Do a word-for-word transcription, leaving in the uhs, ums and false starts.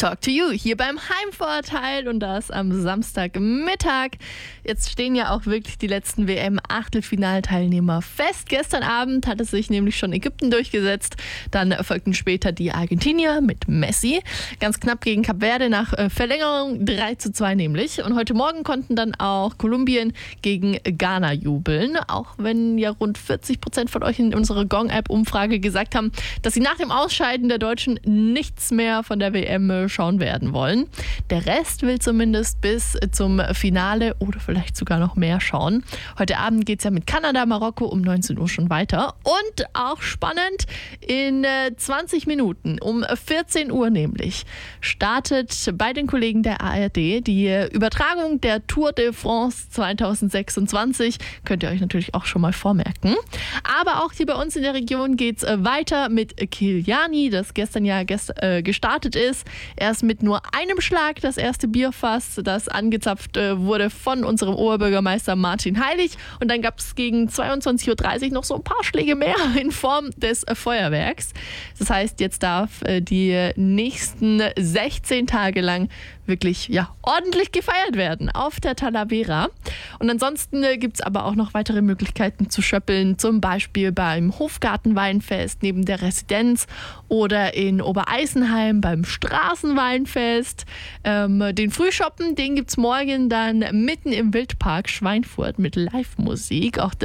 Talk to You hier beim Heimvorteil und das am Samstagmittag. Jetzt stehen ja auch wirklich die letzten W M-Achtelfinalteilnehmer fest. Gestern Abend hat es sich nämlich schon Ägypten durchgesetzt. Dann folgten später die Argentinier mit Messi. Ganz knapp gegen Kap Verde nach Verlängerung drei zu zwei nämlich. Und heute Morgen konnten dann auch Kolumbien gegen Ghana jubeln. Auch wenn ja rund vierzig Prozent von euch in unserer Gong-App-Umfrage gesagt haben, dass sie nach dem Ausscheiden der Deutschen nichts mehr von der W M schauen werden wollen. Der Rest will zumindest bis zum Finale oder vielleicht sogar noch mehr schauen. Heute Abend geht es ja mit Kanada, Marokko um neunzehn Uhr schon weiter. Und auch spannend, in zwanzig Minuten, um vierzehn Uhr nämlich, startet bei den Kollegen der A R D die Übertragung der Tour de France zwanzig sechsundzwanzig. Könnt ihr euch natürlich auch schon mal vormerken. Aber auch hier bei uns in der Region geht es weiter mit Kyliani, das gestern ja gest- äh, gestartet ist. Erst mit nur einem Schlag das erste Bierfass, das angezapft äh, wurde von unserem Oberbürgermeister Martin Heilig. Und dann gab es gegen zweiundzwanzig Uhr dreißig noch so ein paar Schläge mehr in Form des äh, Feuerwerks. Das heißt, jetzt darf äh, die nächsten sechzehn Tage lang wirklich ja, ordentlich gefeiert werden auf der Talavera. Und ansonsten äh, gibt es aber auch noch weitere Möglichkeiten zu schöppeln, zum Beispiel beim Hofgartenweinfest neben der Residenz oder in Obereisenheim beim Straßenweinfest. Ähm, den Frühschoppen, den gibt es morgen dann mitten im Wildpark Schweinfurt mit Live-Musik. Auch